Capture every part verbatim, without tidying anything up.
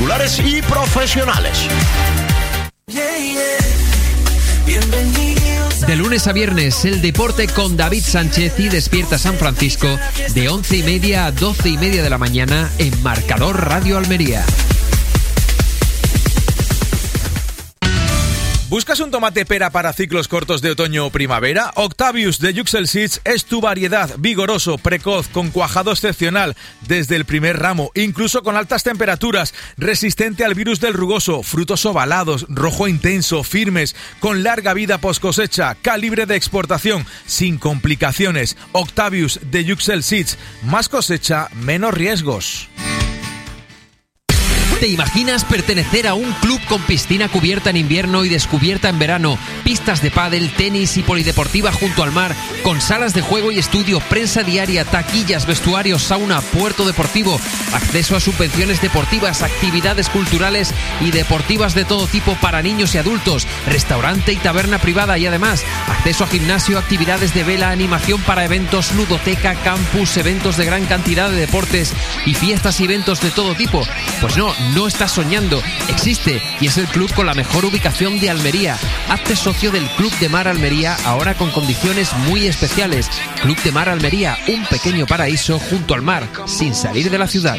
particulares y profesionales. De lunes a viernes, el deporte con David Sánchez y Despierta San Francisco, de once y media a doce y media de la mañana en Marcador Radio Almería. ¿Buscas un tomate pera para ciclos cortos de otoño o primavera? Octavius de Yuxel Seeds es tu variedad, vigoroso, precoz, con cuajado excepcional desde el primer ramo, incluso con altas temperaturas, resistente al virus del rugoso, frutos ovalados, rojo intenso, firmes, con larga vida post cosecha, calibre de exportación, sin complicaciones. Octavius de Yuxel Seeds, más cosecha, menos riesgos. ¿Te imaginas pertenecer a un club con piscina cubierta en invierno y descubierta en verano, pistas de pádel, tenis y polideportiva junto al mar, con salas de juego y estudio, prensa diaria, taquillas, vestuarios, sauna, puerto deportivo, acceso a subvenciones deportivas, actividades culturales y deportivas de todo tipo para niños y adultos, restaurante y taberna privada y además acceso a gimnasio, actividades de vela, animación para eventos, ludoteca, campus, eventos de gran cantidad de deportes y fiestas y eventos de todo tipo? Pues no, no estás soñando, existe y es el club con la mejor ubicación de Almería. Hazte socio del Club de Mar Almería, ahora con condiciones muy especiales. Club de Mar Almería, un pequeño paraíso junto al mar, sin salir de la ciudad.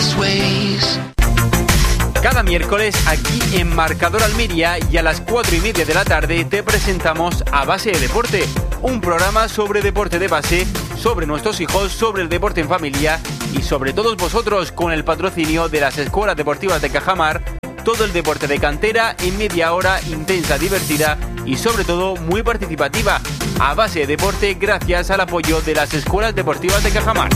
Cada miércoles aquí en Marcador Almería y a las cuatro y media de la tarde te presentamos A Base de Deporte, un programa sobre deporte de base, sobre nuestros hijos, sobre el deporte en familia y sobre todos vosotros, con el patrocinio de las escuelas deportivas de Cajamar. Todo el deporte de cantera en media hora, intensa, divertida y sobre todo muy participativa. A Base de Deporte, gracias al apoyo de las escuelas deportivas de Cajamar.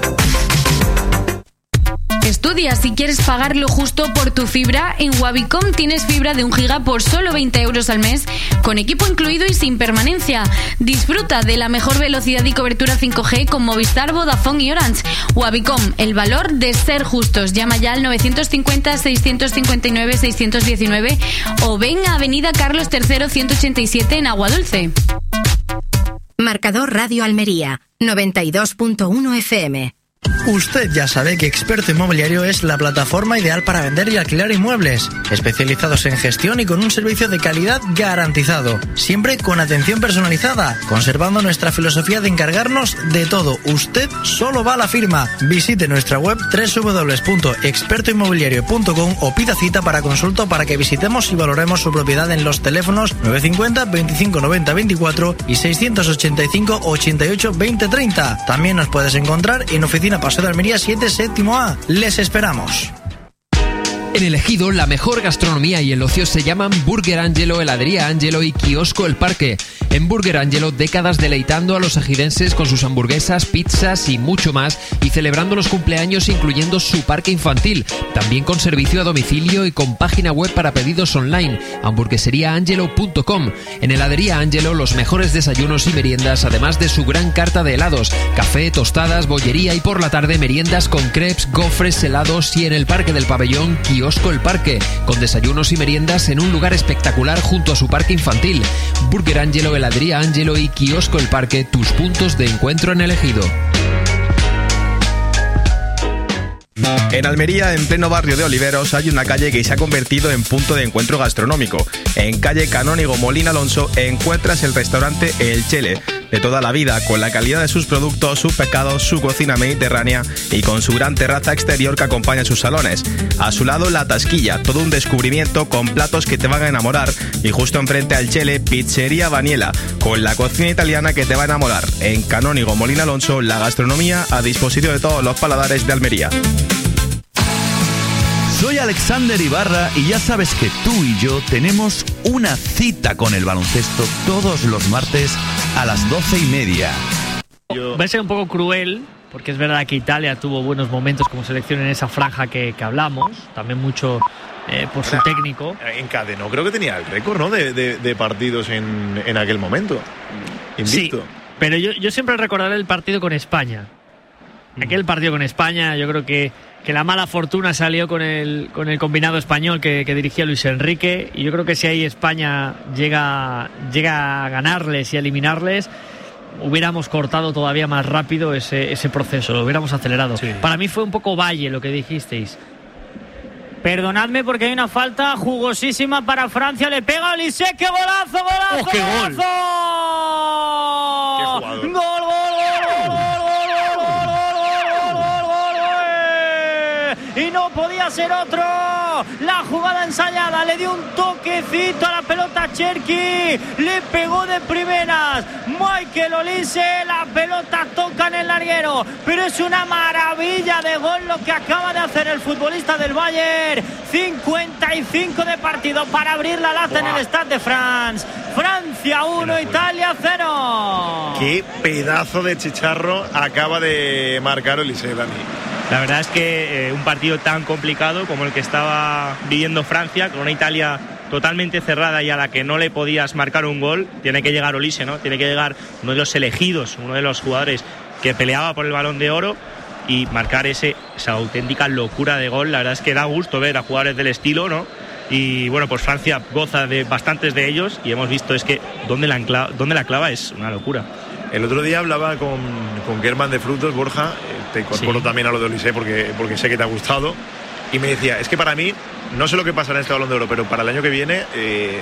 Estudia si quieres pagar lo justo por tu fibra. En Wavicom tienes fibra de un giga por solo veinte euros al mes, con equipo incluido y sin permanencia. Disfruta de la mejor velocidad y cobertura cinco G con Movistar, Vodafone y Orange. Wavicom, el valor de ser justos. Llama ya al novecientos cincuenta, seiscientos cincuenta y nueve, seiscientos diecinueve o ven a Avenida Carlos tercero ciento ochenta y siete en Aguadulce. Marcador Radio Almería, noventa y dos punto uno F M. Usted ya sabe que Experto Inmobiliario es la plataforma ideal para vender y alquilar inmuebles, especializados en gestión y con un servicio de calidad garantizado, siempre con atención personalizada, conservando nuestra filosofía de encargarnos de todo. Usted solo va a la firma. Visite nuestra web doble u doble u doble u punto experto inmobiliario punto com o pida cita para consulta para que visitemos y valoremos su propiedad en los teléfonos nueve cinco cero, veinticinco noventa, veinticuatro y seiscientos ochenta y cinco, ochenta y ocho, veinte, treinta. También nos puedes encontrar en oficina Paseo de Almería siete, séptimo A. Les esperamos. En el Ejido, la mejor gastronomía y el ocio se llaman Burger Angelo, Heladería Angelo y Kiosco El Parque. En Burger Angelo, décadas deleitando a los ejidenses con sus hamburguesas, pizzas y mucho más, y celebrando los cumpleaños incluyendo su parque infantil, también con servicio a domicilio y con página web para pedidos online, hamburguesería angelo punto com. En Heladería Angelo, los mejores desayunos y meriendas, además de su gran carta de helados, café, tostadas, bollería y por la tarde meriendas con crepes, gofres, helados, y en el Parque del Pabellón, Kiosco El Parque, con desayunos y meriendas en un lugar espectacular junto a su parque infantil. Burger Angelo, Heladería Angelo y Kiosco El Parque, tus puntos de encuentro en el Ejido. En Almería, en pleno barrio de Oliveros, hay una calle que se ha convertido en punto de encuentro gastronómico. En calle Canónigo Molina Alonso encuentras el restaurante El Chele, de toda la vida, con la calidad de sus productos, sus pescados, su cocina mediterránea y con su gran terraza exterior que acompaña sus salones. A su lado, La Tasquilla, todo un descubrimiento con platos que te van a enamorar. Y justo enfrente al Chele, Pizzería Baniela, con la cocina italiana que te va a enamorar. En Canónigo Molina Alonso, la gastronomía a disposición de todos los paladares de Almería. Soy Alexander Ibarra y ya sabes que tú y yo tenemos una cita con el baloncesto todos los martes a las doce y media. Va a ser un poco cruel, porque es verdad que Italia tuvo buenos momentos como selección en esa franja que, que hablamos, también mucho eh, por su técnico. Encadenó, creo que tenía el récord, ¿no? de, de, de partidos en, en aquel momento, invicto. Sí, pero yo, yo siempre recordaré el partido con España. Aquel partido con España, yo creo que que la mala fortuna salió con el con el combinado español que, que dirigía Luis Enrique, y yo creo que si ahí España llega llega a ganarles y a eliminarles, hubiéramos cortado todavía más rápido ese, ese proceso, lo hubiéramos acelerado. Sí. Para mí fue un poco valle lo que dijisteis. Perdonadme porque hay una falta jugosísima para Francia. Le pega a Olise. ¡Qué golazo, golazo, ¡Oh, qué gol! golazo! ¡Qué jugador! ¡Gol, gol, gol, gol, gol, gol, gol, gol! Y no podía ser otro. La jugada ensayada, le dio un toquecito a la pelota a Cherki, le pegó de primeras Michael Olise, la pelota toca en el larguero, pero es una maravilla de gol lo que acaba de hacer el futbolista del Bayern. Cincuenta y cinco de partido para abrir la lata. Wow. En el Stade de France. Francia uno, Italia cero. Qué pedazo de chicharro acaba de marcar Olise, Dani. La verdad es que eh, un partido tan complicado como el que estaba viviendo Francia, con una Italia totalmente cerrada y a la que no le podías marcar un gol, tiene que llegar Olise, ¿no? Tiene que llegar uno de los elegidos, uno de los jugadores que peleaba por el Balón de Oro y marcar ese, esa auténtica locura de gol. La verdad es que da gusto ver a jugadores del estilo, ¿no? Y bueno, pues Francia goza de bastantes de ellos y hemos visto es que donde la, enclava, donde la clava es una locura. El otro día hablaba con, con Germán de Frutos, Borja, te incorporo sí. también a lo de Olise porque, porque sé que te ha gustado, y me decía, es que para mí, no sé lo que pasará en este Balón de Oro, pero para el año que viene, eh,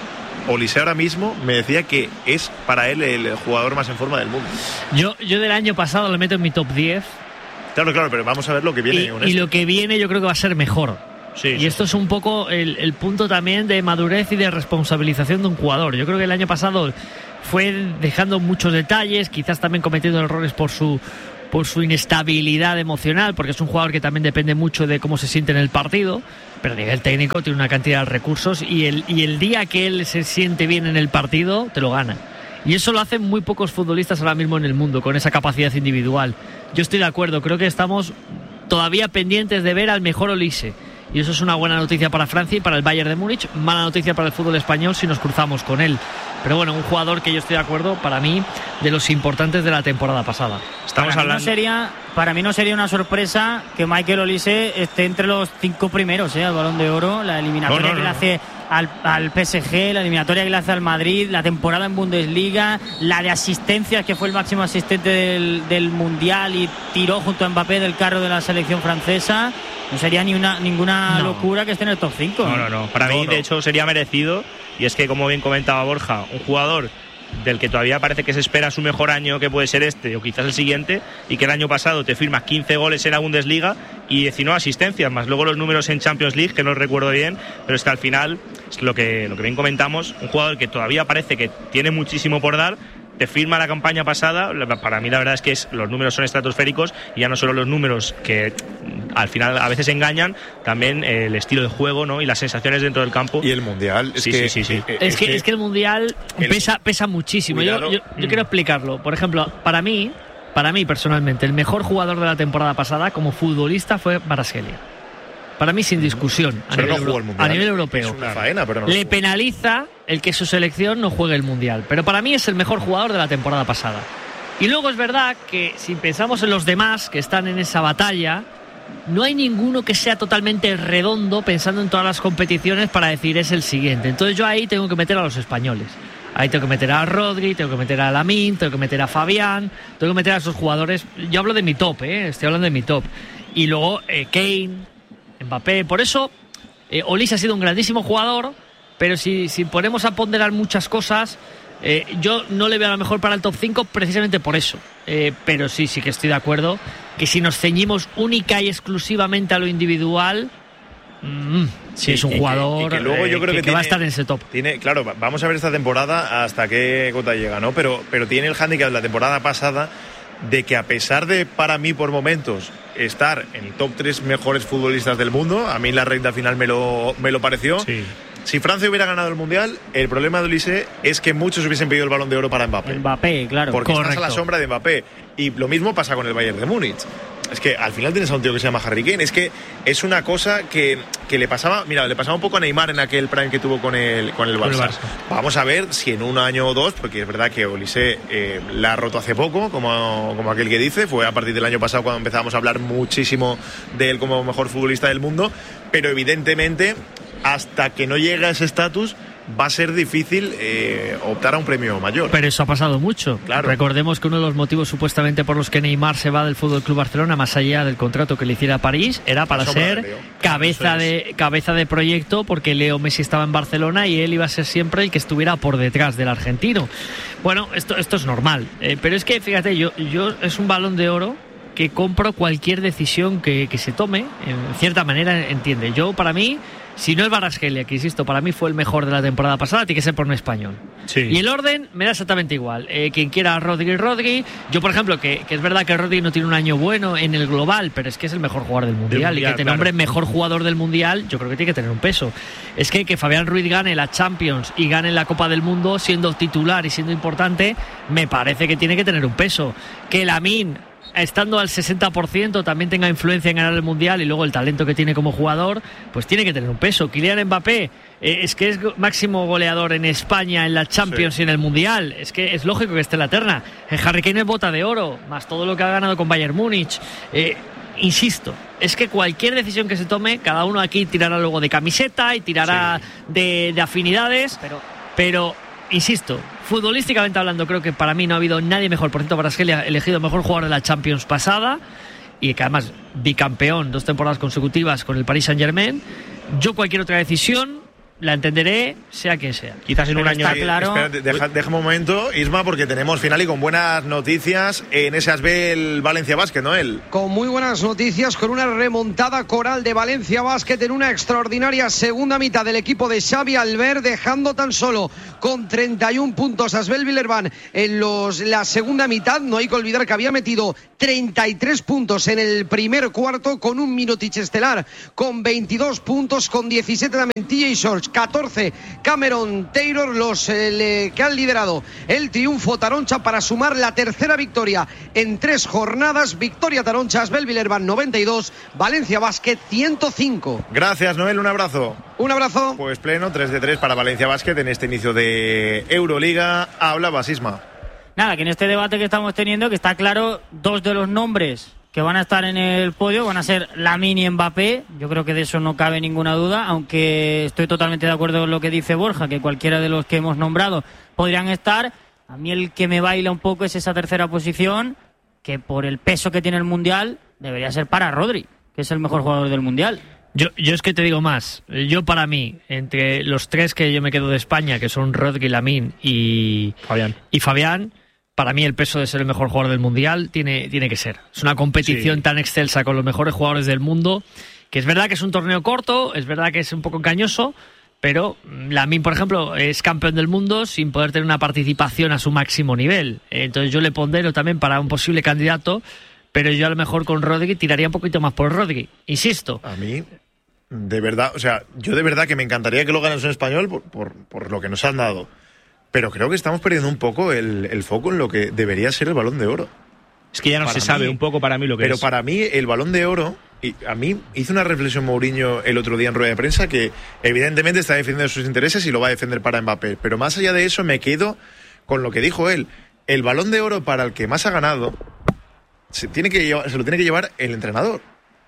Olise ahora mismo me decía que es para él el jugador más en forma del mundo. Yo, yo del año pasado le meto en mi top diez. Claro, claro, pero vamos a ver lo que viene. Y, y lo que viene yo creo que va a ser mejor. Sí, y sí. esto es un poco el, el punto también de madurez y de responsabilización de un jugador. Yo creo que el año pasado fue dejando muchos detalles, quizás también cometiendo errores por su por su inestabilidad emocional, porque es un jugador que también depende mucho de cómo se siente en el partido, pero a nivel técnico tiene una cantidad de recursos y el, y el día que él se siente bien en el partido, te lo gana. Y eso lo hacen muy pocos futbolistas ahora mismo en el mundo, con esa capacidad individual. Yo estoy de acuerdo, creo que estamos todavía pendientes de ver al mejor Olise. Y eso es una buena noticia para Francia y para el Bayern de Múnich, mala noticia para el fútbol español si nos cruzamos con él. Pero bueno, un jugador que yo estoy de acuerdo, para mí, de los importantes de la temporada pasada. Estamos para hablando. Mí no sería, para mí no sería una sorpresa que Michael Olise esté entre los cinco primeros, ¿eh? Al Balón de Oro, la eliminatoria no, no, no, que le hace al, al P S G, la eliminatoria que le hace al Madrid, la temporada en Bundesliga, la de asistencias, que fue el máximo asistente del, del Mundial y tiró junto a Mbappé del carro de la selección francesa. No sería ni una ninguna no. locura que esté en el top cinco. No, no, no. Para no, mí, no. de hecho, sería merecido. Y es que, como bien comentaba Borja, un jugador del que todavía parece que se espera su mejor año, que puede ser este o quizás el siguiente, y que el año pasado te firmas quince goles en la Bundesliga y diecinueve asistencias, más luego los números en Champions League, que no recuerdo bien, pero es que al final, es lo que, lo que bien comentamos, un jugador que todavía parece que tiene muchísimo por dar, te firma la campaña pasada. Para mí la verdad es que es, los números son estratosféricos, y ya no solo los números que al final a veces engañan, también el estilo de juego, ¿no? Y las sensaciones dentro del campo. Y el Mundial. Es sí, que, sí, sí, sí. Es, es, que, que, es que el Mundial el, pesa, pesa muchísimo. Yo, yo, yo mm. quiero explicarlo. Por ejemplo, para mí, para mí personalmente, el mejor jugador de la temporada pasada como futbolista fue Kvaratskhelia. Para mí, sin discusión, a, nivel, no euro, a nivel europeo. Es una faena, pero no le penaliza el que su selección no juegue el Mundial. Pero para mí es el mejor jugador de la temporada pasada. Y luego es verdad que si pensamos en los demás que están en esa batalla, no hay ninguno que sea totalmente redondo pensando en todas las competiciones para decir es el siguiente. Entonces yo ahí tengo que meter a los españoles. Ahí tengo que meter a Rodri, tengo que meter a Lamine, tengo que meter a Fabián, tengo que meter a esos jugadores. Yo hablo de mi top, ¿eh? Estoy hablando de mi top. Y luego eh, Kane, Mbappé. Por eso eh, Olise ha sido un grandísimo jugador, pero si, si ponemos a ponderar muchas cosas, eh, yo no le veo a lo mejor para el top cinco precisamente por eso. Eh, pero sí, sí que estoy de acuerdo que si nos ceñimos única y exclusivamente a lo individual, mmm, sí, sí es un jugador y que, y que, luego yo creo eh, que, que, que tiene, va a estar en ese top. Tiene, claro, vamos a ver esta temporada hasta qué cota llega, ¿no? Pero, pero tiene el hándicap de la temporada pasada de que, a pesar de, para mí por momentos, estar en el top tres mejores futbolistas del mundo, a mí la recta final me lo, me lo pareció. Sí. Si Francia hubiera ganado el Mundial, el problema de Olise es que muchos hubiesen pedido el Balón de Oro para Mbappé. Mbappé, claro. Porque correcto. estás a la sombra de Mbappé. Y lo mismo pasa con el Bayern de Múnich. Es que al final tienes a un tío que se llama Harry Kane. Es que es una cosa que, que le pasaba, mira, le pasaba un poco a Neymar en aquel prime que tuvo con el, con el Barça. Con el Barça. Vamos a ver si en un año o dos, porque es verdad que Olise eh, la ha roto hace poco, como, como aquel que dice. Fue a partir del año pasado cuando empezamos a hablar muchísimo de él como mejor futbolista del mundo. Pero evidentemente, hasta que no llega a ese estatus, va a ser difícil eh, optar a un premio mayor. Pero eso ha pasado mucho. Claro. Recordemos que uno de los motivos supuestamente por los que Neymar se va del F C Barcelona, más allá del contrato que le hiciera a París, era para ser cabeza de, cabeza de proyecto, porque Leo Messi estaba en Barcelona y él iba a ser siempre el que estuviera por detrás del argentino. Bueno, esto, esto es normal. Eh, pero es que, fíjate, yo, yo es un Balón de Oro que compro cualquier decisión que, que se tome, en cierta manera, entiende. Yo, para mí, si no es Kvaratskhelia, que insisto, para mí fue el mejor de la temporada pasada, tiene que ser por un español. Sí. Y el orden me da exactamente igual. Eh, quien quiera a Rodri, Rodri. Yo, por ejemplo, que, que es verdad que Rodri no tiene un año bueno en el global, pero es que es el mejor jugador del Mundial. Del mundial y que te claro. nombre mejor jugador del Mundial, yo creo que tiene que tener un peso. Es que que Fabián Ruiz gane la Champions y gane la Copa del Mundo siendo titular y siendo importante, me parece que tiene que tener un peso. Que Lamine, estando al sesenta por ciento, también tenga influencia en ganar el Mundial, y luego el talento que tiene como jugador, pues tiene que tener un peso. Kylian Mbappé, eh, es que es máximo goleador en España, en la Champions sí. y en el Mundial. Es que es lógico que esté en la terna. El Harry Kane es bota de oro, más todo lo que ha ganado con Bayern Múnich. Eh, insisto, es que cualquier decisión que se tome, cada uno aquí tirará luego de camiseta y tirará sí. de, de afinidades, pero... pero insisto, futbolísticamente hablando, creo que para mí no ha habido nadie mejor. Por cierto, Kvaratskhelia elegido mejor jugador de la Champions pasada, y que además bicampeón dos temporadas consecutivas con el Paris Saint-Germain. Yo cualquier otra decisión la entenderé, sea quien sea. Quizás en Pero un año... Está claro. Espérate, deja, deja un momento, Isma, porque tenemos final y con buenas noticias en ese Asbel Valencia Basket, ¿no? Él. Con muy buenas noticias, con una remontada coral de Valencia Basket en una extraordinaria segunda mitad del equipo de Xavi Albert, dejando tan solo con treinta y un puntos a Asbel Villeurbanne en los, la segunda mitad. No hay que olvidar que había metido treinta y tres puntos en el primer cuarto, con un Mirotic estelar, con veintidós puntos, con diecisiete también T J Shorts, catorce Cameron Taylor, los eh, le, que han liderado el triunfo Taroncha para sumar la tercera victoria en tres jornadas. Victoria Taroncha, Asbel Villeurbanne noventa y dos, Valencia Basket ciento cinco. Gracias, Noel, un abrazo. Un abrazo. Pues pleno, tres de tres para Valencia Basket en este inicio de Euroliga. Hablaba Sisma. Nada, que en este debate que estamos teniendo, que está claro, dos de los nombres que van a estar en el podio van a ser Lamine y Mbappé. Yo creo que de eso no cabe ninguna duda, aunque estoy totalmente de acuerdo con lo que dice Borja, que cualquiera de los que hemos nombrado podrían estar. A mí el que me baila un poco es esa tercera posición, que por el peso que tiene el Mundial debería ser para Rodri, que es el mejor jugador del Mundial. Yo, yo es que te digo más. Yo, para mí, entre los tres que yo me quedo de España, que son Rodri, Lamine y Fabián, y Fabián, para mí el peso de ser el mejor jugador del Mundial tiene, tiene que ser. Es una competición sí. tan excelsa con los mejores jugadores del mundo, que es verdad que es un torneo corto, es verdad que es un poco engañoso, pero Lamine, por ejemplo, es campeón del mundo sin poder tener una participación a su máximo nivel. Entonces yo le pondero también para un posible candidato, pero yo a lo mejor con Rodri tiraría un poquito más por Rodri, insisto. A mí, de verdad, o sea, yo de verdad que me encantaría que lo ganas en español por, por, por lo que nos han dado. Pero creo que estamos perdiendo un poco el, el foco en lo que debería ser el Balón de Oro. Es que ya no para se sabe mí, un poco para mí lo que pero es. Pero para mí el Balón de Oro, y a mí hizo una reflexión Mourinho el otro día en rueda de prensa, que evidentemente está defendiendo sus intereses y lo va a defender para Mbappé. Pero más allá de eso me quedo con lo que dijo él. El Balón de Oro para el que más ha ganado se, tiene que llevar, se lo tiene que llevar el entrenador.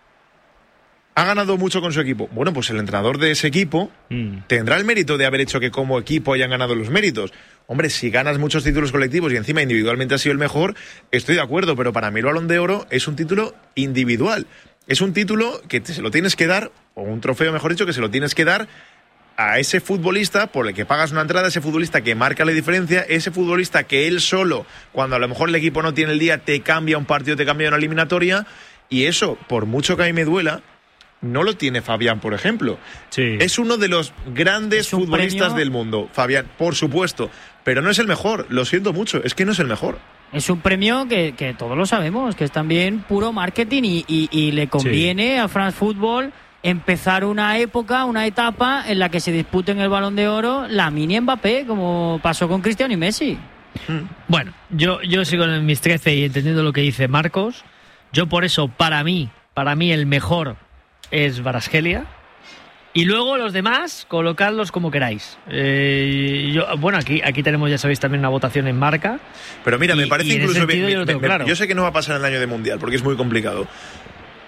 ¿Ha ganado mucho con su equipo? Bueno, pues el entrenador de ese equipo mm. tendrá el mérito de haber hecho que como equipo hayan ganado los méritos. Hombre, si ganas muchos títulos colectivos y encima individualmente has sido el mejor, estoy de acuerdo, pero para mí el Balón de Oro es un título individual. Es un título que te, se lo tienes que dar, o un trofeo mejor dicho, que se lo tienes que dar a ese futbolista por el que pagas una entrada, ese futbolista que marca la diferencia, ese futbolista que él solo, cuando a lo mejor el equipo no tiene el día, te cambia un partido, te cambia una eliminatoria, y eso, por mucho que a mí me duela, no lo tiene Fabián, por ejemplo. Sí. Es uno de los grandes futbolistas premio... del mundo, Fabián, por supuesto, pero no es el mejor, lo siento mucho, es que no es el mejor. Es un premio que, que todos lo sabemos, que es también puro marketing y, y, y le conviene sí. a France Football empezar una época, una etapa en la que se disputen el Balón de Oro Lamine y Mbappé, como pasó con Cristiano y Messi. Bueno, yo, yo sigo en mis trece y entendiendo lo que dice Marcos. Yo por eso, para mí, para mí el mejor es Kvaratskhelia. Y luego los demás, colocadlos como queráis. Eh, yo, bueno, aquí, aquí tenemos, ya sabéis, también una votación en Marca. Pero mira, me y, parece y incluso bien. Yo, me, me, claro. yo sé que no va a pasar en el año de Mundial, porque es muy complicado.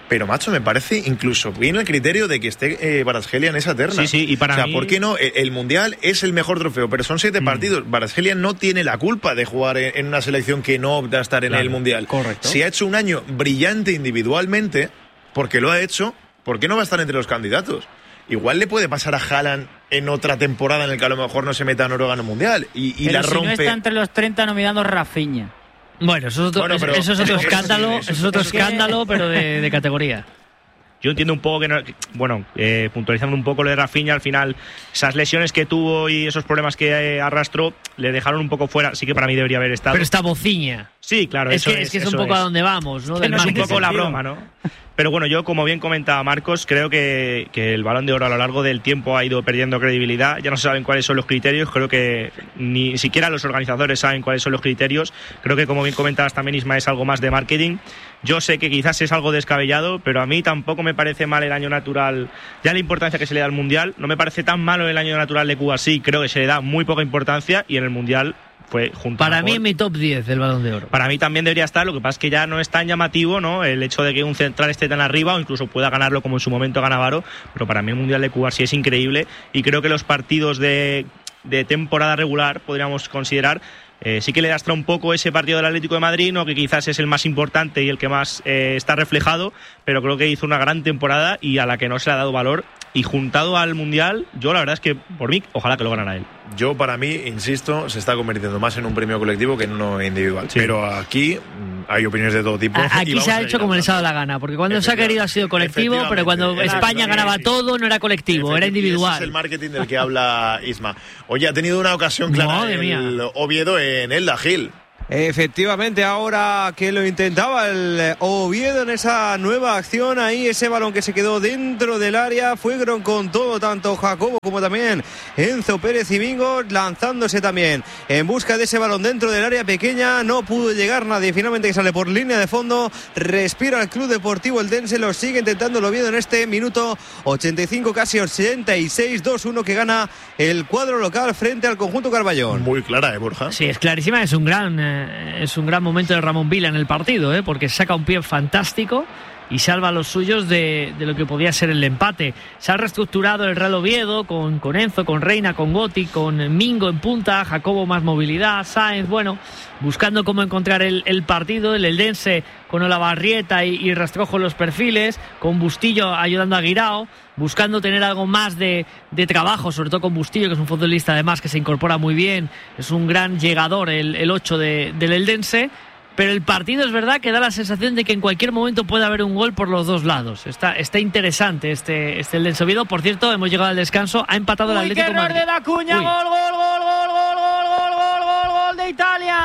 Pero, macho, me parece incluso bien el criterio de que esté eh, Kvaratskhelia en esa terna. Sí, sí, y para O sea, mí... ¿por qué no? El, el Mundial es el mejor trofeo, pero son siete mm. partidos. Kvaratskhelia no tiene la culpa de jugar en, en una selección que no opta a estar en claro, el Mundial. Correcto. Si ha hecho un año brillante individualmente, porque lo ha hecho, ¿por qué no va a estar entre los candidatos? Igual le puede pasar a Haaland en otra temporada en la que a lo mejor no se meta a Noruega en el Mundial y, y pero la si rompe. No está entre los treinta nominando Rafinha. Bueno, eso es otro, bueno, pero, eso es otro escándalo, eso es otro es escándalo, que... pero de, de categoría. Yo entiendo un poco que, no, bueno, eh, puntualizando un poco lo de Rafinha, al final esas lesiones que tuvo y esos problemas que eh, arrastró le dejaron un poco fuera. Sí que para mí debería haber estado. Pero está bociña. Sí, claro. Es eso que es, es, que es un poco es. a donde vamos, ¿no? Que no es un poco la broma, ¿no? Pero bueno, yo, como bien comentaba Marcos, creo que, que el Balón de Oro a lo largo del tiempo ha ido perdiendo credibilidad. Ya no se saben cuáles son los criterios. Creo que ni siquiera los organizadores saben cuáles son los criterios. Creo que, como bien comentabas también, Isma, es algo más de marketing. Yo sé que quizás es algo descabellado, pero a mí tampoco me parece mal el año natural. Ya la importancia que se le da al Mundial, no me parece tan malo el año natural de Cuba. Sí, creo que se le da muy poca importancia y en el Mundial fue junto para a mí en mi top diez del Balón de Oro. Para mí también debería estar, lo que pasa es que ya no es tan llamativo, ¿no? El hecho de que un central esté tan arriba o incluso pueda ganarlo como en su momento gana Varo, pero para mí el Mundial de Cuba sí es increíble y creo que los partidos de, de temporada regular podríamos considerar Eh, sí que le lastra un poco ese partido del Atlético de Madrid, ¿no? Que quizás es el más importante y el que más eh, está reflejado, pero creo que hizo una gran temporada y a la que no se le ha dado valor. Y juntado al Mundial, yo la verdad es que por mí, ojalá que lo ganara él. Yo, para mí, insisto, se está convirtiendo más en un premio colectivo que en uno individual. Sí. Pero aquí hay opiniones de todo tipo. A, aquí se ha hecho como les ha dado la gana, porque cuando se ha querido ha sido colectivo, pero cuando España ganaba todo no era colectivo, era individual. Ese es el marketing del que habla Isma. Oye, ha tenido una ocasión clara Madre el mía. Oviedo en Elda Gil. Efectivamente, ahora que lo intentaba el Oviedo en esa nueva acción, ahí ese balón que se quedó dentro del área, fueron con todo, tanto Jacobo como también Enzo Pérez y Mingo, lanzándose también en busca de ese balón dentro del área pequeña, no pudo llegar nadie, finalmente que sale por línea de fondo, respira el Club Deportivo Eldense, lo sigue intentando el Oviedo en este minuto ochenta y cinco, casi ochenta y seis, dos uno que gana el cuadro local frente al conjunto Carballón. Muy clara, ¿eh, Borja? Sí, es clarísima, es un gran... Eh... Es un gran momento de Ramón Vila en el partido, ¿eh? Porque saca un pie fantástico y salva a los suyos de, de lo que podía ser el empate. Se ha reestructurado el Real Oviedo con, con Enzo, con Reina, con Gotti, con Mingo en punta, Jacobo más movilidad, Sáenz, bueno, buscando cómo encontrar el, el partido, el Eldense con Olavarrieta y, y Rastrojo en los perfiles, con Bustillo ayudando a Guirao, buscando tener algo más de, de trabajo, sobre todo con Bustillo, que es un futbolista además que se incorpora muy bien, es un gran llegador el, el ocho de, del Eldense. Pero el partido es verdad que da la sensación de que en cualquier momento puede haber un gol por los dos lados. Está, está interesante este, este Eldense Oviedo. Por cierto, hemos llegado al descanso. Ha empatado el Atlético de Madrid. De Da Cunha, gol, gol, gol, gol, gol, gol, gol, gol, gol, gol de Italia.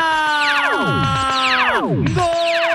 Gol.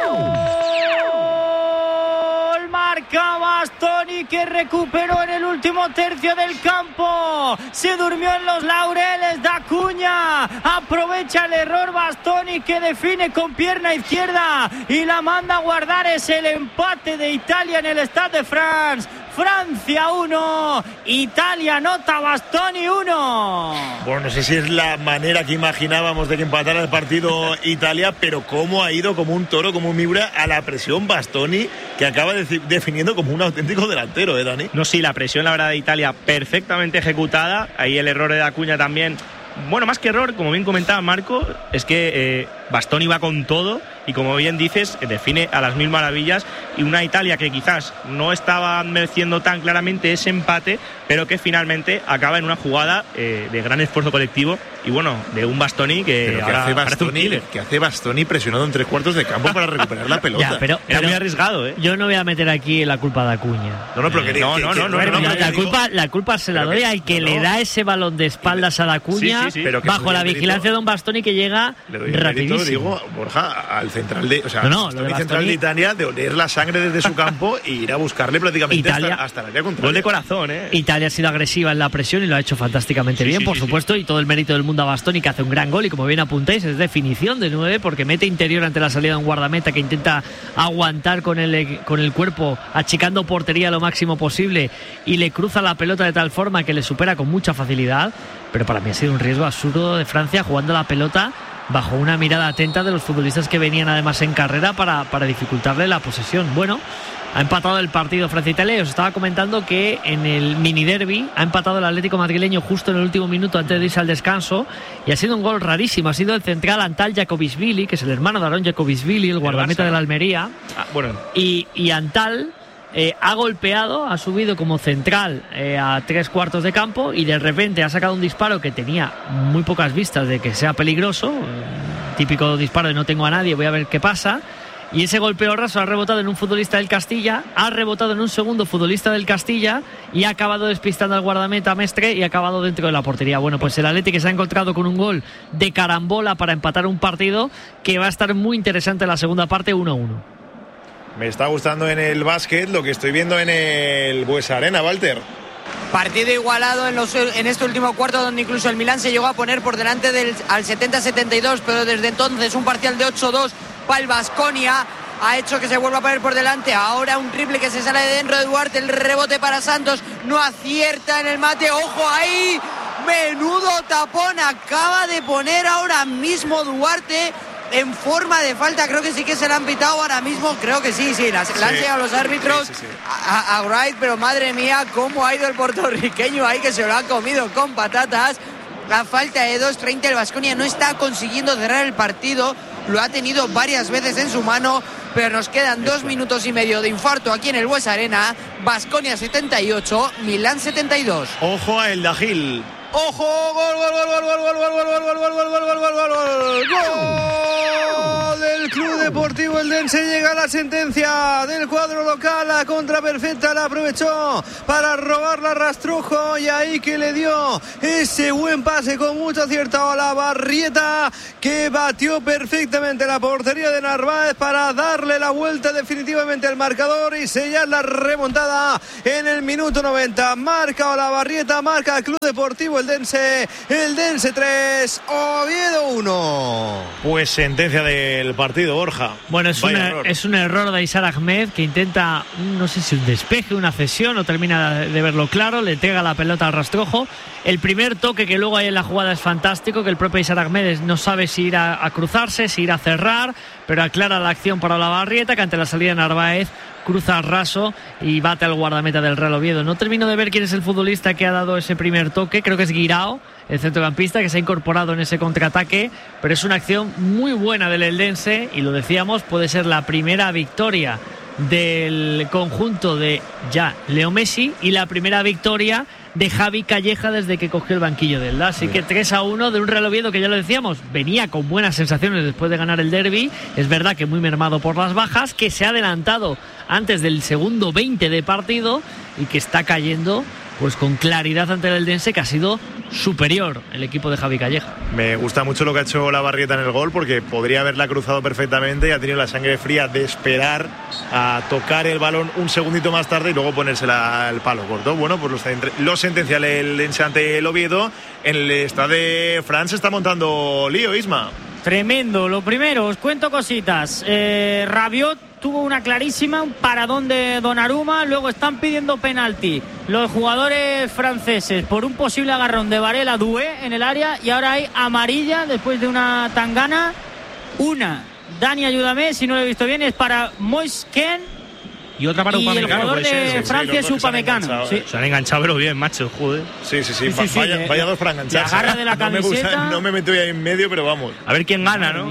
Marca Bastoni, que recuperó en el último tercio del campo. Se durmió en los laureles Da Cunha. Aprovecha el error Bastoni, que define con pierna izquierda y la manda a guardar. Es el empate de Italia en el Stade de France. Francia uno, Italia nota, Bastoni uno. Bueno, no sé si es la manera que imaginábamos de que empatara el partido Italia, pero cómo ha ido como un toro, como un Miura a la presión Bastoni, que acaba de definiendo como un auténtico delantero, ¿eh, Dani? No, sí, la presión, la verdad, de Italia perfectamente ejecutada. Ahí el error de Da Cunha también. Bueno, más que error, como bien comentaba Marco, es que eh, Bastoni va con todo y, como bien dices, define a las mil maravillas. Y una Italia que quizás no estaba mereciendo tan claramente ese empate, pero que finalmente acaba en una jugada eh, de gran esfuerzo colectivo y, bueno, de un Bastoni que, pero que ahora hace Bastoni, que hace Bastoni presionado en tres cuartos de campo para recuperar la pelota. Ya, pero, Era pero muy arriesgado, ¿eh? Yo no voy a meter aquí la culpa de Acuña. No, no, pero que, no, que, no, que, no, no, que, no, no, la, la, culpa, la culpa se la doy que, al que no, le no. da ese balón de espaldas a la Acuña, sí, sí, sí, pero que bajo la mérito, vigilancia de un Bastoni que llega le doy rapidísimo. mérito, digo, Borja, al central de, o sea, no, no, Bastoni, lo de central Bastoni, de Italia, de oler la sangre desde su campo e ir a buscarle prácticamente Italia, hasta, hasta la área contraria. Gol de corazón, ¿eh? Italia ha sido agresiva en la presión y lo ha hecho fantásticamente Sí, bien, sí, por sí, supuesto, sí. y todo el mérito del mundo a Bastoni, que hace un gran gol y, como bien apuntáis, es definición de nueve, porque mete interior ante la salida de un guardameta que intenta aguantar con el, con el cuerpo, achicando portería lo máximo posible, y le cruza la pelota de tal forma que le supera con mucha facilidad. Pero para mí ha sido un riesgo absurdo de Francia jugando la pelota bajo una mirada atenta de los futbolistas que venían además en carrera para, para dificultarle la posesión. Bueno, ha empatado el partido Francia-Italia. Os estaba comentando que en el mini derby ha empatado el Atlético madrileño justo en el último minuto antes de irse al descanso, y ha sido un gol rarísimo. Ha sido el central Antal Jacobisvili, que es el hermano de Aaron Jacobisvili, el guardameta de la Almería. Ah, bueno. y, y Antal eh, ha golpeado, ha subido como central eh, a tres cuartos de campo, y de repente ha sacado un disparo que tenía muy pocas vistas de que sea peligroso, eh, típico disparo de no tengo a nadie, voy a ver qué pasa. Y ese golpeo raso ha rebotado en un futbolista del Castilla, ha rebotado en un segundo futbolista del Castilla y ha acabado despistando al guardameta Mestre y ha acabado dentro de la portería. Bueno, pues el Atleti que se ha encontrado con un gol de carambola para empatar un partido que va a estar muy interesante en la segunda parte, uno a uno. Me está gustando en el básquet lo que estoy viendo en el Buesa Arena, Walter. Partido igualado en, los, en este último cuarto, donde incluso el Milán se llegó a poner por delante del, al setenta setenta y dos, pero desde entonces un parcial de ocho dos para el Baskonia ha hecho que se vuelva a poner por delante. Ahora un triple que se sale de dentro de Duarte, el rebote para Santos, no acierta en el mate, ojo ahí, menudo tapón acaba de poner ahora mismo Duarte en forma de falta. Creo que sí que se la han pitado ahora mismo, creo que sí, sí, la, sí. la han llegado los árbitros sí, sí, sí. a, a Wright, pero madre mía, cómo ha ido el puertorriqueño ahí, que se lo ha comido con patatas. A falta de dos treinta el Baskonia no está consiguiendo cerrar el partido, lo ha tenido varias veces en su mano, pero nos quedan dos minutos y medio de infarto aquí en el Buesa Arena. Baskonia setenta y ocho, Milán setenta y dos. Ojo a el Dajil. ¡Ojo! ¡Gol, gol, gol, gol, gol, gol, gol, gol, gol, gol, gol, gol, gol, gol, gol, gol! ¡Gol del Club Deportivo Eldense! Llega la sentencia del cuadro local. La contra perfecta la aprovechó para robarla a Rastrojo, y ahí que le dio ese buen pase con mucho acierto a la Barrieta, que batió perfectamente la portería de Narváez para darle la vuelta definitivamente al marcador y sellar la remontada en el minuto noventa. Marca la Barrieta, marca el Club Deportivo Eldense, Eldense tres, Oviedo uno. Pues sentencia del partido, Borja. Bueno, es, una, error. es un error de Aysar Ahmed, que intenta, no sé si un despeje, una cesión, no termina de verlo claro, le entrega la pelota al Rastrojo. El primer toque que luego hay en la jugada es fantástico, que el propio Aysar Ahmed no sabe si ir a, a cruzarse, si ir a cerrar, pero aclara la acción para la Barrieta, que ante la salida de Narváez cruza raso y bate al guardameta del Real Oviedo. No termino de ver quién es el futbolista que ha dado ese primer toque, creo que es Guirao, el centrocampista, que se ha incorporado en ese contraataque, pero es una acción muy buena del Eldense, y lo decíamos, puede ser la primera victoria del conjunto de ya Leo Messi y la primera victoria de Javi Calleja desde que cogió el banquillo del Elda. Así que tres a uno de un Real Oviedo que, ya lo decíamos, venía con buenas sensaciones después de ganar el derbi. Es verdad que muy mermado por las bajas, que se ha adelantado antes del segundo veinte de partido y que está cayendo pues con claridad ante el Eldense, que ha sido superior el equipo de Javi Calleja. Me gusta mucho lo que ha hecho la Barrieta en el gol, porque podría haberla cruzado perfectamente y ha tenido la sangre fría de esperar a tocar el balón un segundito más tarde y luego ponérsela al palo corto. Bueno, pues lo sentencia el Eldense ante el Oviedo. En el Stade de France está montando lío, Isma. Tremendo. Lo primero, os cuento cositas. Eh, Rabiot tuvo una clarísima, un paradón de Donnarumma. Luego están pidiendo penalti los jugadores franceses por un posible agarrón de Varela Doué en el área, y ahora hay amarilla después de una tangana. Una, Dani, ayúdame si no lo he visto bien, es para Moise Kean. Y otra para Upamecano. Y el jugador de ser, Francia sí, sí, es Upamecano. Se, sí. se han enganchado, pero bien, macho, joder. Sí, sí, sí. sí, sí vaya, sí, vaya dos para engancharse. La agarra de la camiseta. No me, gusta, no me meto ahí en medio, pero vamos. A ver quién gana, ¿no?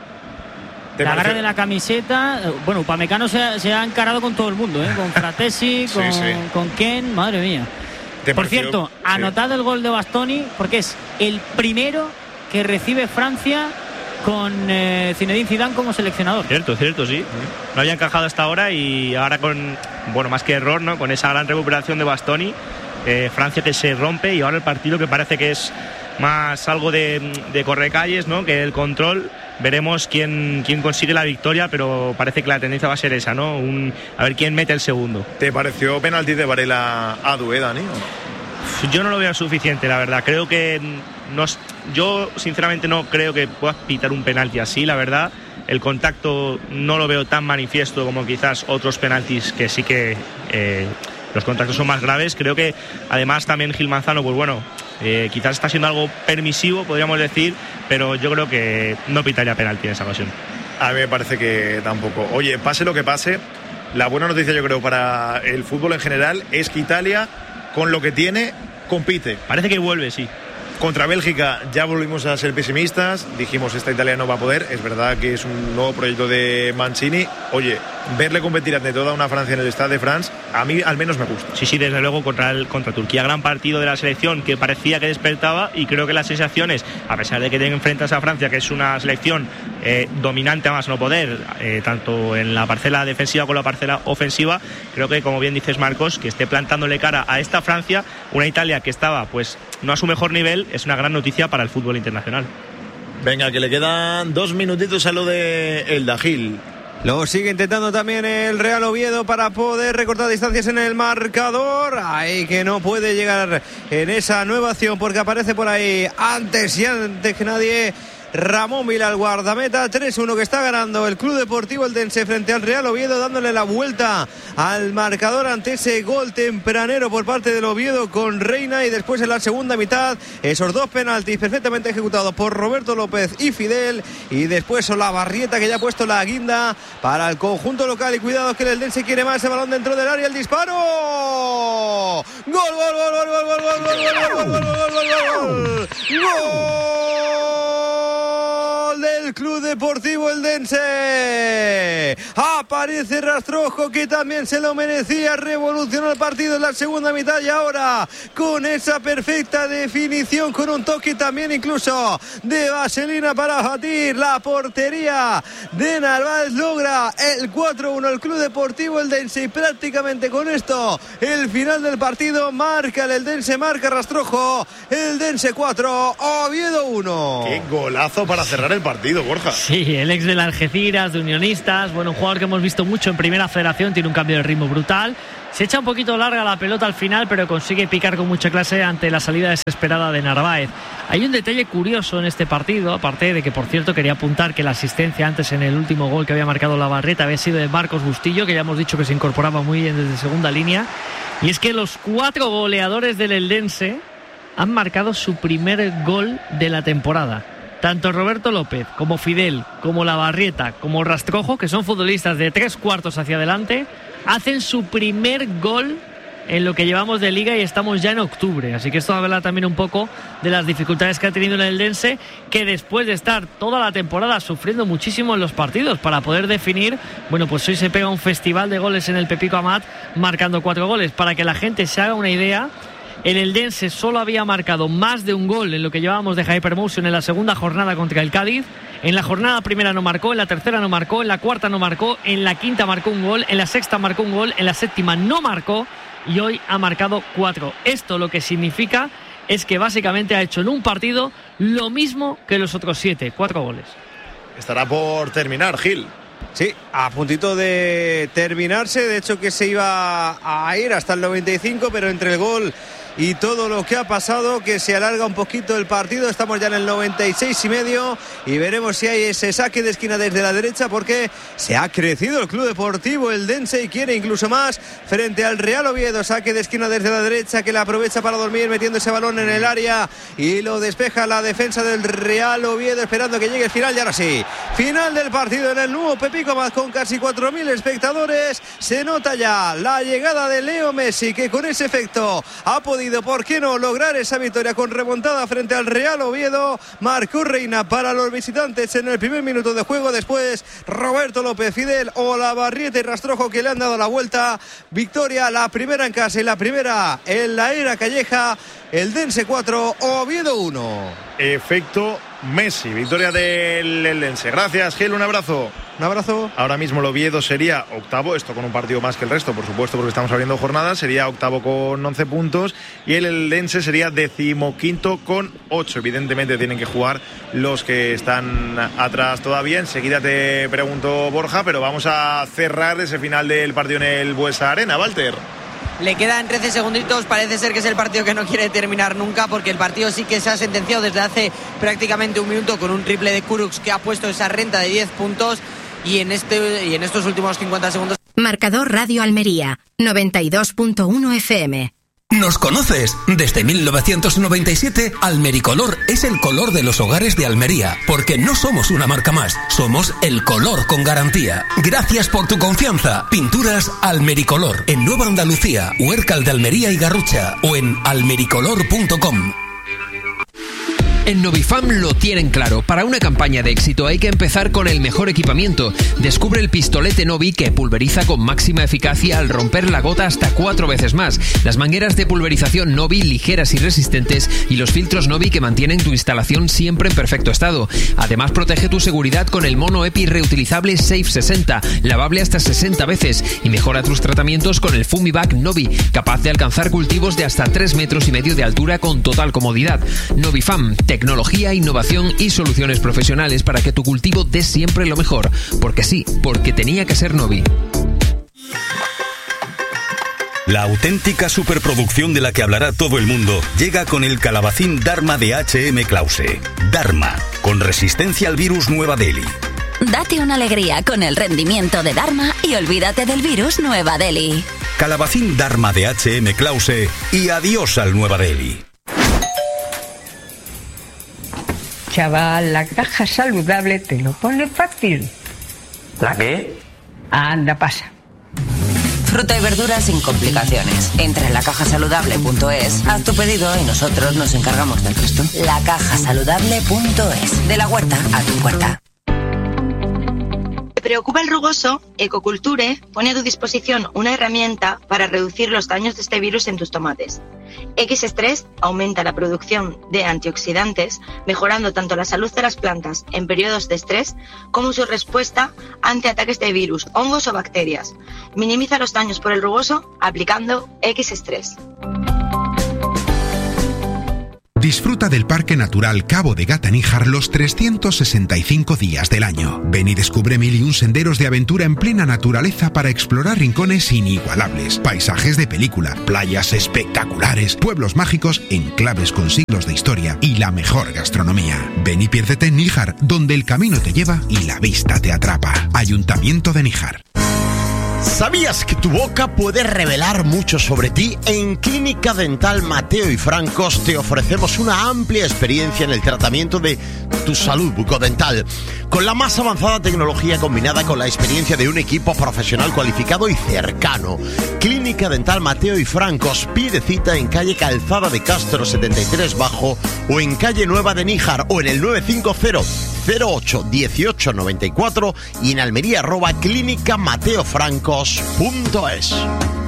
La agarra de la camiseta. Bueno, Upamecano se ha, se ha encarado con todo el mundo, ¿eh? Con Fratesi, sí, con, sí. con Ken, madre mía. Por pareció? cierto, sí. Anotad el gol de Bastoni, porque es el primero que recibe Francia con eh, Zinedine Zidane como seleccionador. Cierto, cierto, sí. No había encajado hasta ahora, y ahora con, bueno, más que error, ¿no? Con esa gran recuperación de Bastoni, eh, Francia que se rompe, y ahora el partido que parece que es más algo de, de correcalles, ¿no? Que el control. Veremos quién, quién consigue la victoria, pero parece que la tendencia va a ser esa, ¿no? Un, a ver quién mete el segundo. ¿Te pareció penalti de Varela a Doué, Dani? Yo no lo veo suficiente, la verdad. Creo que no, yo sinceramente no creo que puedas pitar un penalti así, la verdad. El contacto no lo veo tan manifiesto como quizás otros penaltis que sí que eh, los contactos son más graves. Creo que además también Gil Manzano, pues bueno, eh, quizás está siendo algo permisivo, podríamos decir, pero yo creo que no pitaría penalti en esa ocasión. A mí me parece que tampoco. Oye, pase lo que pase, la buena noticia yo creo para el fútbol en general es que Italia, con lo que tiene, compite. Parece que vuelve, sí. Contra Bélgica ya volvimos a ser pesimistas, dijimos esta Italia no va a poder, es verdad que es un nuevo proyecto de Mancini. Oye, verle competir ante toda una Francia en el Stade de France, a mí al menos me gusta. Sí, sí, desde luego contra, el, contra Turquía, gran partido de la selección que parecía que despertaba, y creo que las sensaciones, a pesar de que te enfrentas a Francia, que es una selección eh, dominante a más no poder, eh, tanto en la parcela defensiva como en la parcela ofensiva, creo que, como bien dices Marcos, que esté plantándole cara a esta Francia, una Italia que estaba pues no a su mejor nivel, es una gran noticia para el fútbol internacional. Venga, que le quedan dos minutitos a lo de el Dajil. Lo sigue intentando también el Real Oviedo para poder recortar distancias en el marcador. Ahí que no puede llegar en esa nueva acción porque aparece por ahí antes y antes que nadie Ramón Vila, el guardameta. Tres uno que está ganando el Club Deportivo Eldense frente al Real Oviedo, dándole la vuelta al marcador ante ese gol tempranero por parte del Oviedo con Reina, y después en la segunda mitad esos dos penaltis perfectamente ejecutados por Roberto López y Fidel, y después Olavarrieta, que ya ha puesto la guinda para el conjunto local. Y cuidado que el Eldense quiere más, el balón dentro del área, el disparo, gol, gol, gol, gol, gol, gol, gol, gol, gol, gol, gol, gol, gol del Club Deportivo Eldense. Aparece Rastrojo, que también se lo merecía, revolucionó el partido en la segunda mitad, y ahora con esa perfecta definición, con un toque también incluso de vaselina para batir la portería de Narváez, logra el cuatro uno el Club Deportivo Eldense, y prácticamente con esto el final del partido. Marca el Eldense, marca Rastrojo, Eldense cuatro, Oviedo uno. Qué golazo para cerrar el partido, Borja. Sí, el ex del Algeciras, de Unionistas, bueno, un jugador que hemos visto mucho en Primera Federación, tiene un cambio de ritmo brutal. Se echa un poquito larga la pelota al final, pero consigue picar con mucha clase ante la salida desesperada de Narváez. Hay un detalle curioso en este partido, aparte de que, por cierto, quería apuntar que la asistencia antes en el último gol que había marcado Olavarrieta había sido de Marcos Bustillo, que ya hemos dicho que se incorporaba muy bien desde segunda línea. Y es que los cuatro goleadores del Eldense han marcado su primer gol de la temporada. Tanto Roberto López como Fidel, como Olavarrieta, como Rastrojo, que son futbolistas de tres cuartos hacia adelante, hacen su primer gol en lo que llevamos de liga, y estamos ya en octubre. Así que esto habla también un poco de las dificultades que ha tenido el Eldense, que después de estar toda la temporada sufriendo muchísimo en los partidos para poder definir, bueno, pues hoy se pega un festival de goles en el Pepico Amat, marcando cuatro goles. Para que la gente se haga una idea, el Eldense solo había marcado más de un gol en lo que llevábamos de Hypermotion en la segunda jornada contra el Cádiz. En la jornada primera no marcó, en la tercera no marcó, en la cuarta no marcó, en la quinta marcó un gol, en la sexta marcó un gol, en la séptima no marcó, y hoy ha marcado cuatro. Esto lo que significa es que básicamente ha hecho en un partido lo mismo que los otros siete, cuatro goles. Estará por terminar, Gil. Sí, a puntito de terminarse, de hecho que se iba a ir hasta el noventa y cinco, pero entre el gol y todo lo que ha pasado, que se alarga un poquito el partido, estamos ya en el noventa y seis y medio, y veremos si hay ese saque de esquina desde la derecha, porque se ha crecido el Club Deportivo Eldense y quiere incluso más frente al Real Oviedo. Saque de esquina desde la derecha, que la aprovecha para dormir, metiendo ese balón en el área, y lo despeja la defensa del Real Oviedo, esperando que llegue el final. Y ahora sí, final del partido en el nuevo Pepico Amat, con casi cuatro mil espectadores. Se nota ya la llegada de Leo Messi, que con ese efecto ha podido, ¿por qué no?, lograr esa victoria con remontada frente al Real Oviedo. Marcó Reina para los visitantes en el primer minuto de juego, después Roberto López, Fidel, Olavarrieta y Rastrojo, que le han dado la vuelta. Victoria, la primera en casa y la primera en la era Calleja. Eldense cuatro, Oviedo uno. Efecto Messi, victoria del Eldense. Gracias, Gil, un abrazo. Un abrazo. Ahora mismo el Oviedo sería octavo, esto con un partido más que el resto, por supuesto, porque estamos abriendo jornadas, sería octavo con once puntos, y el Eldense sería decimoquinto con ocho. Evidentemente tienen que jugar los que están atrás todavía. Enseguida te pregunto, Borja, pero vamos a cerrar ese final del partido en el Buesa Arena, Walter. Le quedan trece segunditos, parece ser que es el partido que no quiere terminar nunca, porque el partido sí que se ha sentenciado desde hace prácticamente un minuto con un triple de Kurucs, que ha puesto esa renta de diez puntos, y en este y en estos últimos cincuenta segundos Marcador Radio Almería, noventa y dos punto uno F M. ¿Nos conoces? Desde mil novecientos noventa y siete, Almericolor es el color de los hogares de Almería, porque no somos una marca más, somos el color con garantía. Gracias por tu confianza. Pinturas Almericolor, en Nueva Andalucía, Huércal de Almería y Garrucha, o en almericolor punto com. En Novifam lo tienen claro. Para una campaña de éxito hay que empezar con el mejor equipamiento. Descubre el pistolete Novi que pulveriza con máxima eficacia al romper la gota hasta cuatro veces más. Las mangueras de pulverización Novi ligeras y resistentes y los filtros Novi que mantienen tu instalación siempre en perfecto estado. Además protege tu seguridad con el mono EPI reutilizable Safe sesenta, lavable hasta sesenta veces, y mejora tus tratamientos con el Fumivac Novi, capaz de alcanzar cultivos de hasta tres metros y medio de altura con total comodidad. Novifam, tecnología, innovación y soluciones profesionales para que tu cultivo dé siempre lo mejor. Porque sí, porque tenía que ser Novi. La auténtica superproducción de la que hablará todo el mundo llega con el calabacín Dharma de H M Klause. Dharma, con resistencia al virus Nueva Delhi. Date una alegría con el rendimiento de Dharma y olvídate del virus Nueva Delhi. Calabacín Dharma de H M Klause y adiós al Nueva Delhi. Chaval, la caja saludable te lo pone fácil. ¿La qué? Anda, pasa. Fruta y verduras sin complicaciones. Entra en la caja saludable punto es, haz tu pedido y nosotros nos encargamos del resto. la caja saludable punto es. De la huerta a tu puerta. ¿Te preocupa el rugoso? Ecoculture pone a tu disposición una herramienta para reducir los daños de este virus en tus tomates. X-Stress aumenta la producción de antioxidantes, mejorando tanto la salud de las plantas en periodos de estrés como su respuesta ante ataques de virus, hongos o bacterias. Minimiza los daños por el rugoso aplicando X-Stress. Disfruta del Parque Natural Cabo de Gata-Níjar los trescientos sesenta y cinco días del año. Ven y descubre mil y un senderos de aventura en plena naturaleza para explorar rincones inigualables, paisajes de película, playas espectaculares, pueblos mágicos, enclaves con siglos de historia y la mejor gastronomía. Ven y piérdete en Níjar, donde el camino te lleva y la vista te atrapa. Ayuntamiento de Níjar. ¿Sabías que tu boca puede revelar mucho sobre ti? En Clínica Dental Mateo y Francos te ofrecemos una amplia experiencia en el tratamiento de tu salud bucodental, con la más avanzada tecnología combinada con la experiencia de un equipo profesional cualificado y cercano. Clínica Dental Mateo y Francos, pide cita en calle Calzada de Castro setenta y tres Bajo o en calle Nueva de Níjar o en el nueve cinco cero cero ocho dieciocho noventa y cuatro y en Almería arroba clínica mateo francos punto es.